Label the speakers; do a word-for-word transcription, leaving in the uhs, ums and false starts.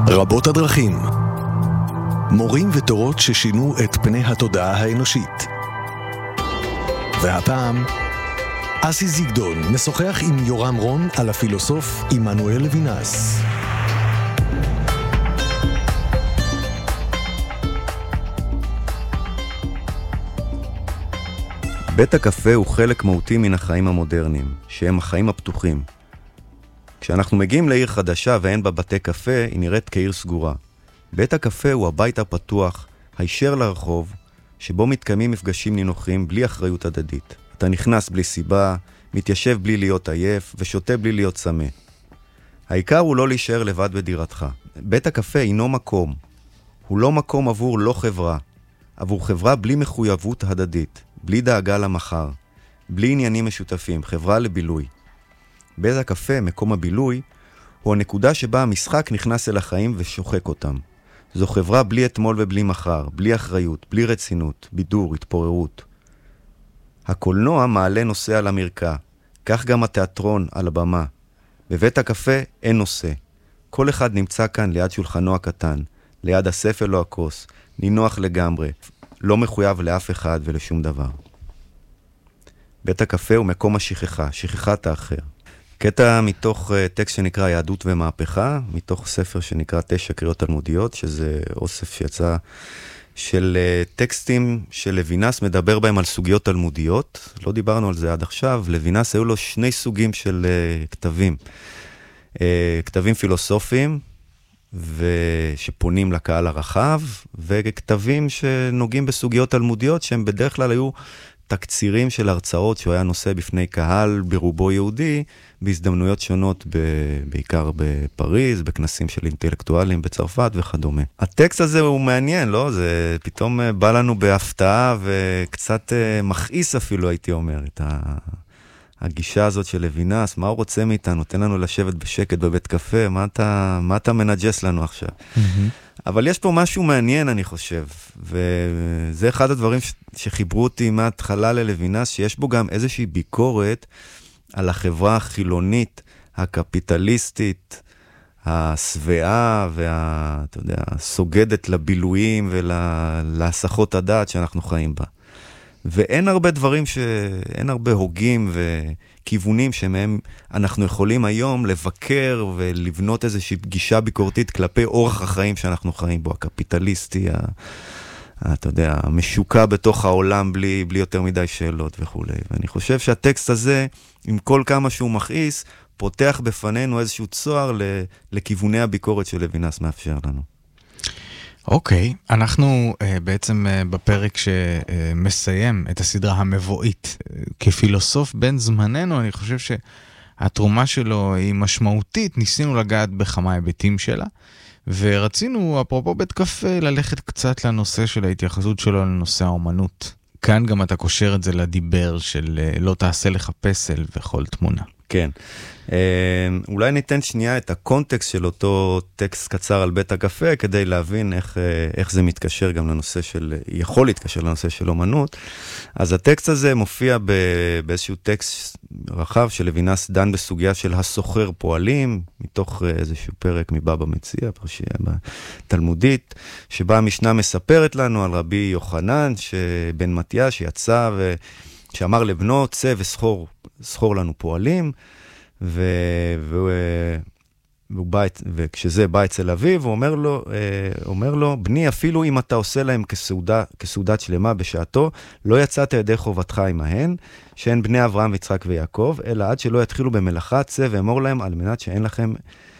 Speaker 1: רבות הדרכים, מורים ותורות ששינו את פני התודעה האנושית. והפעם אסי זיגדון משוחח עם יורם רון על הפילוסוף עמנואל לוינס.
Speaker 2: בית הקפה הוא חלק מהותי מן החיים המודרניים, שהם החיים הפתוחים. כשאנחנו מגיעים לעיר חדשה ואין בה בתי קפה, היא נראית כעיר סגורה. בית הקפה הוא הבית הפתוח, הישר לרחוב, שבו מתקיימים מפגשים נינוחים בלי אחריות הדדית. אתה נכנס בלי סיבה, מתיישב בלי להיות עייף ושותה בלי להיות צמא. העיקר הוא לא להישאר לבד בדירתך. בית הקפה אינו מקום. הוא לא מקום עבור לא חברה. עבור חברה בלי מחויבות הדדית, בלי דאגה למחר, בלי עניינים משותפים, חברה לבילוי. בית הקפה, מקום הבילוי, הוא הנקודה שבה המשחק נכנס אל החיים ושוחק אותם. זו חברה בלי אתמול ובלי מחר, בלי אחריות, בלי רצינות, בידור, התפוררות. הקולנוע מעלה נושא על המרקע, כך גם התיאטרון על הבמה. בבית הקפה אין נושא. כל אחד נמצא כאן ליד שולחנו הקטן, ליד הספל או הכוס, נינוח לגמרי, לא מחויב לאף אחד ולשום דבר. בית הקפה הוא מקום השכחה, שכחת האחר. קטע מתוך uh, טקסט שנקרא יהדות ומהפכה, מתוך ספר שנקרא תשע קריאות תלמודיות, שזה אוסף שיצא של uh, טקסטים של לוינס, מדבר בהם על סוגיות תלמודיות. לא דיברנו על זה עד עכשיו. לוינס היו לו שני סוגים של uh, כתבים. Uh, כתבים פילוסופיים, ושפונים לקהל הרחב, וכתבים שנוגעים בסוגיות תלמודיות, שהם בדרך כלל היו תקצירים של הרצאות שהוא היה נושא בפני קהל ברובו יהודי, בהזדמנויות שונות, ב... בעיקר בפריז, בכנסים של אינטלקטואלים בצרפת וכדומה. הטקסט הזה הוא מעניין, לא? זה פתאום בא לנו בהפתעה וקצת מכעיס אפילו, הייתי אומר, את ה... הגישה הזאת של לוינס, מה הוא רוצה מאיתנו? תן לנו לשבת בשקט בבית קפה, מה אתה, מה אתה מנג'ס לנו עכשיו? Mm-hmm. אבל יש פה משהו מעניין, אני חושב, וזה אחד הדברים ש... שחיברו אותי מההתחלה ללוינס, שיש בו גם איזושהי ביקורת על החברה החילונית, הקפיטליסטית, הסבעה, וה, אתה יודע, סוגדת לבילויים ולהסחות הדעת שאנחנו חיים בה. ואין הרבה דברים ש... אין הרבה הוגים וכיוונים שמהם אנחנו יכולים היום לבקר ולבנות איזושהי גישה ביקורתית כלפי אורח החיים שאנחנו חיים בו, הקפיטליסטי, ה... אתה יודע, המשוקע בתוך העולם בלי, בלי יותר מדי שאלות וכו'. ואני חושב שהטקסט הזה, עם כל כמה שהוא מכעיס, פותח בפנינו איזשהו צוהר ל... לכיווני הביקורת של לוינס מאפשר לנו.
Speaker 3: אוקיי, okay, אנחנו uh, בעצם uh, בפרק שמסיים uh, את הסדרה המבואית. Uh, כפילוסוף בן זמננו, אני חושב שהתרומה שלו היא משמעותית, ניסינו לגעת בכמה היבטים שלה, ורצינו, אפרופו בית קפה, ללכת קצת לנושא של ההתייחסות שלו לנושא האומנות. כאן גם אתה קושר את זה לדיבר של uh, לא תעשה לך פסל וכל תמונה.
Speaker 2: כן. אולי ניתן שנייה את הקונטקסט של אותו טקסט קצר על בית הקפה, כדי להבין איך, איך זה מתקשר גם לנושא של, יכול להתקשר לנושא של אומנות. אז הטקסט הזה מופיע באיזשהו טקסט רחב של לוינס דן בסוגיה של הסוחר פועלים, מתוך איזשהו פרק מבבא מציעא, פרשייה תלמודית, שבה המשנה מספרת לנו על רבי יוחנן, בן מתיה, שיצא ו... שאמר לבנו, צא וסחור, סחור לנו פועלים, ו... ו... והוא בא... וכשזה בא אצל אביו, הוא אומר לו, אומר לו, בני, אפילו אם אתה עושה להם כסעודה, כסעודת שלמה בשעתו, לא יצאת ידי חובתך עמהן, שהן בני אברהם ויצחק ויעקב, אלא עד שלא יתחילו במלאכה, צא ואמור להם, על מנת שאין לכם